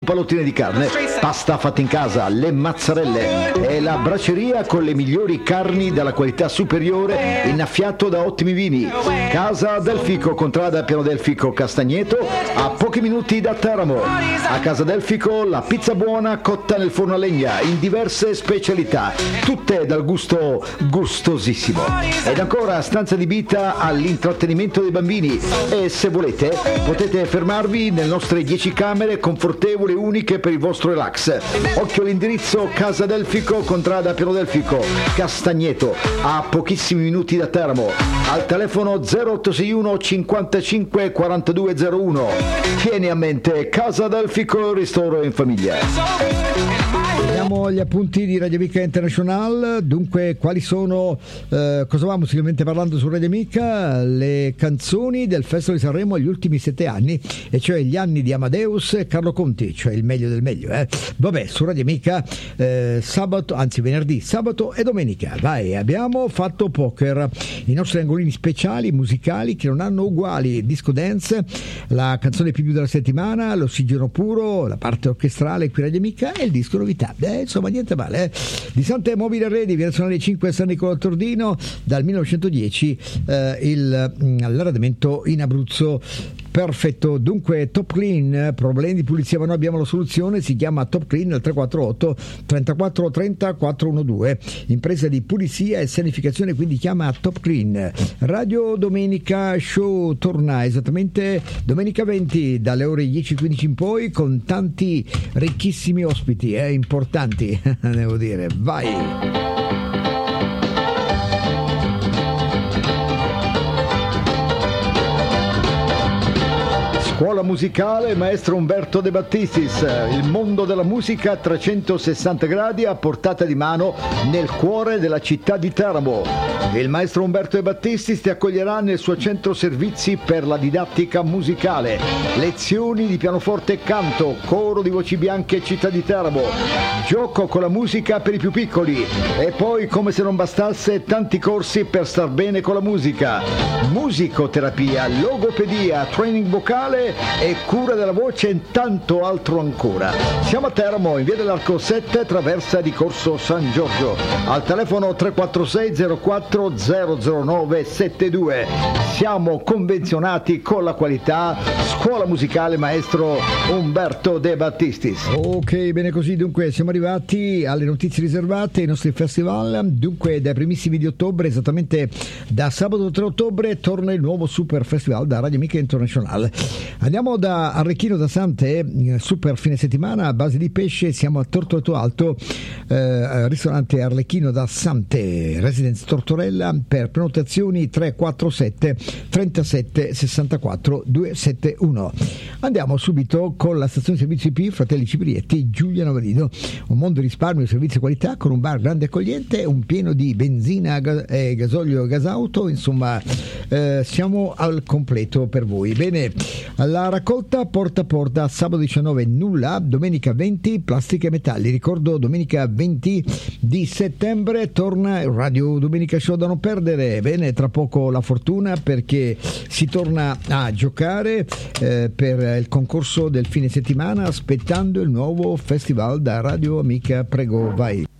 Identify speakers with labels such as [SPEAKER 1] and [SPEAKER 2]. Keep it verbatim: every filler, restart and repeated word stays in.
[SPEAKER 1] pallottine di carne, pasta fatta in casa, le mazzarelle e la braceria con le migliori carni dalla qualità superiore, innaffiato da ottimi vini. Casa del Fico, contrada Piano del Fico Castagneto, a pochi minuti da Teramo. A Casa del Fico la pizza buona cotta nel forno a legna in diverse specialità, tutte dal gusto gustosissimo. Ed ancora stanza adibita all'intrattenimento dei bambini e se volete potete fermarvi nelle nostre dieci camere confortevoli e uniche per il vostro relax. Occhio all'indirizzo: Casa del Fico, contrada Piano del Fico Castagneto, a pochissimi minuti da Teramo. Al telefono zero otto sei uno cinquantacinque quarantadue zero uno. Tieni a mente Casa del Fico, ristoro in famiglia.
[SPEAKER 2] Vediamo gli appunti di Radio Amica International. Dunque, quali sono, eh, cosa va musicalmente parlando su Radio Amica? Le canzoni del Festival di Sanremo agli ultimi sette anni, e cioè gli anni di Amadeus e Carlo Conti, cioè il meglio del meglio. Eh. Vabbè, su Radio Amica eh, sabato, anzi venerdì, sabato e domenica. Vai, abbiamo fatto poker, i nostri angolini speciali musicali che non hanno uguali: disco dance, la canzone più della settimana, l'ossigeno puro, la parte orchestrale qui Radio Amica e il disco novità. Eh, insomma, niente male. Eh. Di Sante Mobile Arredi, Via Nazionale cinque, San Nicola Tordino, dal millenovecentodieci eh, il, l'arredamento in Abruzzo. Perfetto, dunque Top Clean, problemi di pulizia ma noi abbiamo la soluzione, si chiama Top Clean al tre quattro otto trentaquattro trenta quattrocentododici, impresa di pulizia e sanificazione, quindi chiama Top Clean. Radio Domenica Show torna esattamente domenica venti dalle ore dieci e quindici in poi con tanti ricchissimi ospiti, eh, importanti, devo dire, vai!
[SPEAKER 1] Scuola musicale Maestro Umberto De Battistis, il mondo della musica a trecentosessanta gradi a portata di mano nel cuore della città di Teramo. Il Maestro Umberto De Battistis ti accoglierà nel suo centro servizi per la didattica musicale, lezioni di pianoforte e canto, coro di voci bianche città di Teramo, gioco con la musica per i più piccoli e poi, come se non bastasse, tanti corsi per star bene con la musica, musicoterapia, logopedia, training vocale e cura della voce e tanto altro ancora. Siamo a Teramo, in via dell'Arco sette, traversa di Corso San Giorgio. Al telefono tre quattro sei zero quattro zero zero nove sette due. Siamo convenzionati con la qualità. Scuola musicale Maestro Umberto De Battistis.
[SPEAKER 2] Ok, bene così. Dunque siamo arrivati alle notizie riservate ai nostri festival. Dunque dai primissimi di ottobre, esattamente da sabato tre ottobre, torna il nuovo Super Festival da Radio Amica International. Andiamo da Arlecchino da Sante, super fine settimana a base di pesce. Siamo a Tortoreto Alto, eh, ristorante Arlecchino da Sante, Residence Tortorella. Per prenotazioni tre quattro sette trentasette sessantaquattro duecentosettantuno. Andiamo subito con la stazione di servizi P Fratelli Ciprietti, Giuliano Valido, un mondo di risparmio, servizi e qualità con un bar grande e accogliente, un pieno di benzina e gasolio e gasauto, insomma eh, siamo al completo per voi. Bene, la raccolta porta a porta sabato diciannove nulla, domenica venti plastica e metalli. Ricordo domenica venti di settembre torna Radio Domenica Show da non perdere. Bene, tra poco la fortuna perché si torna a giocare eh, per il concorso del fine settimana aspettando il nuovo festival da Radio Amica. Prego, vai.